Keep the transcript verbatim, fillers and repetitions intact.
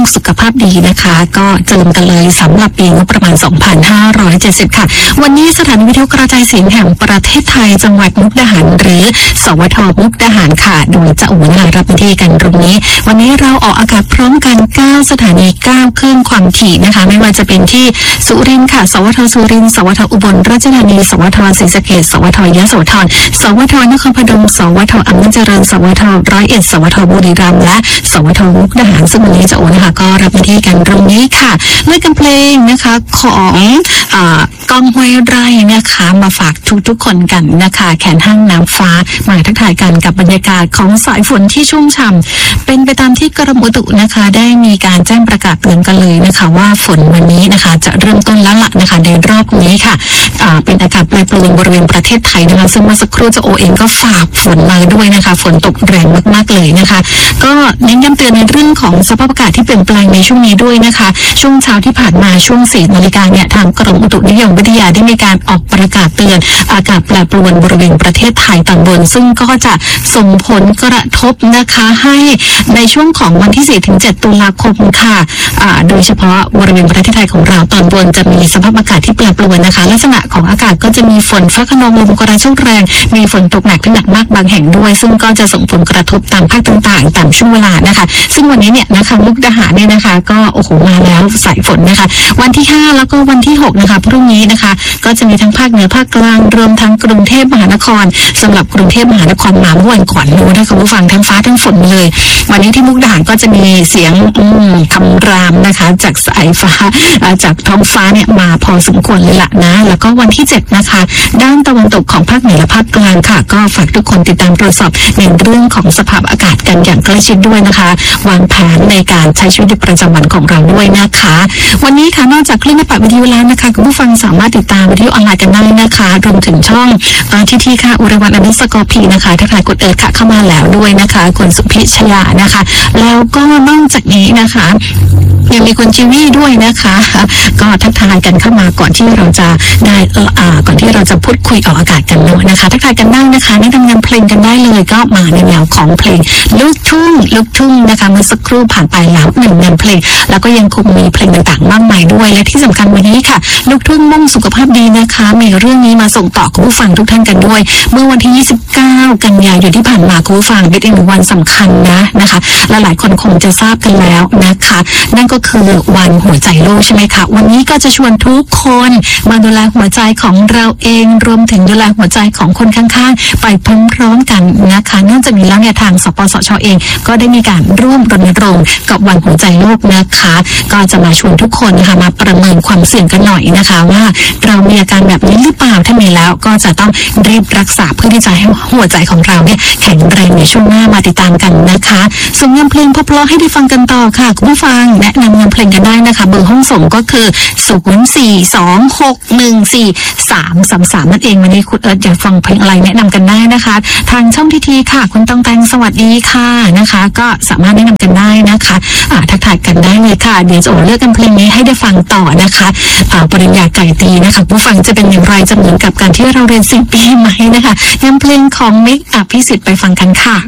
สุขภาพดีนะคะก็เจิมกันเลยสำหรับปีงบประมาณสองพันห้าร้อยเจ็ดสิบค่ะวันนี้สถานีวิทยุกระจายเสียงแห่งประเทศไทยจังหวัดมุกดาหารหรือสวทมุกดาหารค่ะโดยจะอุ่นรับหน้าที่กันตรงนี้วันนี้เราออกอากาศพร้อมกันเก้าสถานีเก้าคลื่นความถี่นะคะไม่ว่าจะเป็นที่สุรินทร์ค่ะสวทสุรินทร์สวทอุบลราชธานีสวทศรีสะเกษสวทยโสธรสวทนครพนมสวทอำนาจเจริญสวทร้อยเอ็ดสวทบุรีรัมย์และสวทมุกดาหารซึ่งวันนี้จะโอนนะคะก็รับหน้าที่กันตรงนี้ค่ะเลือกกันเพลงนะคะของอ่ากองห้วยไร่นะคะมาฝากทุกทุกคนกันนะคะแขนห้างน้ำฟ้ามาทักทายกันกับบรรยากาศของสายฝนที่ชุ่มฉ่ำเป็นไปตามที่กรมอุตุนะคะได้มีการแจ้งประกาศเตือนกันเลยนะคะว่าฝนวันนี้นะคะจะเริ่มต้นแล้วล่ะนะคะในรอบนี้ค่ะอ่าเป็นอากาศแปรปรวนบริเวณประเทศไทยนะคะซึ่งเมื่อสักครู่จะโอเองก็ฝากฝนมาด้วยนะคะฝนตกแรงมากๆเลยนะคะก็เน้นย้ำเตือนในเรื่องของสภาพอากาศที่เปลี่ยนแปลงในช่วงนี้ด้วยนะคะช่วงเช้าที่ผ่านมาช่วงสี่นาฬิกาเนี่ยทางกรมอุตุนิยมวิทยาได้มีการออกประกาศเตือนอากาศแปรปรวนบริเวณประเทศไทยตอนบนซึ่งก็จะส่งผลกระทบนะคะให้ในช่วงของวันที่สี่ถึงเจ็ดตุลาคมค่ะอ่าโดยเฉพาะบริเวณประเทศไทยของเราตอนบนจะมีสภาพอากาศที่แปรปรวนนะคะลักษณะของอากาศก็จะมีฝนฟ้าคะนองลมกระโชกแรงมีฝนตกหนักถึงหนักมากบางแห่งด้วยซึ่งก็จะส่งผลกระทบตามภาคต่างๆตามช่วงเวลานะคะซึ่งวันนี้เนี่ยนะคะมุกดาหารเนี่ยนะคะก็โอ้โหมาแล้วสายฝนนะคะวันที่ห้าแล้วก็วันที่หกนะคะพรุ่งนี้นะคะก็จะมีทั้งภาคเหนือภาคกลางรวมทั้งกรุงเทพมหานครสำหรับกรุงเทพมหานครมาเมื่อวันก่อนรู้นะคะผู้ฟังทั้งฟ้าทั้งฝนเลยวันนี้ที่มุกดาหารก็จะมีเสียงอืมคำรามนะคะจากสายฟ้าจากท้องฟ้าเนี่ยมาพอสมควรเลยล่ะนะแล้วก็วันที่เจ็ดนะคะด้านตะวันตกของภาคเหนือและภาคกลางค่ะก็ฝากทุกคนติดตามตรวจสอบในเรื่องของสภาพอากาศกันอย่างใกล้ชิดด้วยนะคะวางแผนในการใช้ชีวิตประจำวันของเราด้วยนะคะวันนี้ค่ะนอกจากคลื่นในป่าวิทยุแล้วนะคะคุณผู้ฟังสามารถติดตามวิทยุออนไลน์กันได้นะคะรวมถึงช่องทีทีค่ะอุไรวันอนุสกอพีนะคะถ้าใครกดเอิร์ธค่ะเข้ามาแล้วด้วยนะคะคุณสุพิชยานะคะแล้วก็นอกจากนี้นะคะยังมีคุณจิวี่ด้วยนะคะก็ทักทายกันเข้ามาก่อนที่เราจะได้อ่าก่อนที่เราจะพูดคุยออกอากาศกันเนาะนะคะทักทายกันได้นะคะแนะนำงานเพลงกันได้เลยก็มาในแนวของเพลงลูกทุ่งลูกทุ่งนะคะเมื่อสักครู่ผ่านไปแล้วหนึ่งงานเพลงแล้วก็ยังคงมีเพลงต่างๆมากมายด้วยและที่สำคัญวันนี้ค่ะลูกทุ่งมุ่งสุขภาพดีนะคะมีเรื่องนี้มาส่งต่อคุณผู้ฟังทุกท่านกันด้วยเมื่อวันที่ยี่สิบเก้ากันยายนที่ผ่านมาคุณผู้ฟังเป็นอีกหนึ่งวันสำคัญนะนะคะและหลายคนคงจะทราบกันแล้วนะคะนั่นก็คือวันหัวใจโลกใช่ไหมคะวันนี้ก็จะชวนทุกคนมาดูแลหัวใจของเราเองรวมถึงดูแลหัวใจของคนข้างๆไปพร้อมๆกันนะคะเนื่องจากนี้แล้วเนี่ยทางสปสช.เองก็ได้มีการร่วมรณรงค์กับวันหัวใจโลกนะคะก็จะมาชวนทุกคนนะคะมาประเมินความเสี่ยงกันหน่อยนะคะว่าเรามีอาการแบบนี้หรือเปล่าถ้ามีแล้วก็จะต้องรีบรักษาเพื่อที่จะให้หัวใจของเราเนี่ยแข็งแรงในช่วงหน้ามาติดตามกันนะคะส่งงานเพลงเพราะๆให้ได้ฟังกันต่อค่ะคุณผู้ฟังแนะนำงานเพลงกันได้นะคะเบอร์ห้องส่งก็คือศูนย์ สี่ สอง หก หนึ่ง สี่ สาม สาม สามนั่นเองวันนี้คุณเอิร์ธอยากฟังเพลงอะไรแนะนำกันได้นะคะทางช่องทีทีค่ะคุณตองแตงสวัสดีค่ะนะคะก็สามารถแนะนำกันได้นะคะอ่าทักทายกันได้เลยค่ะเดี๋ยวจะเลือกกันเพลงนี้ให้ได้ฟังต่อนะคะอ่าปริญญาไก่ตีนะคะผู้ฟังจะเป็นอย่างไรจะเหมือนกับการที่เราเรียนสิบปีไหมนะคะนำเพลงของมิกอภิสิทธิ์ไปฟังกันค่ะ